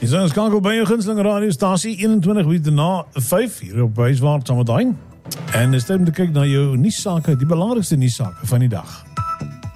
Jy sien skakel by jou gunsteling radiostasie 21 minute na 5 hier op Wyswaard saam met Hein. En dis tyd om te kyk na jou nuussake, die belangrikste nuussake van die dag.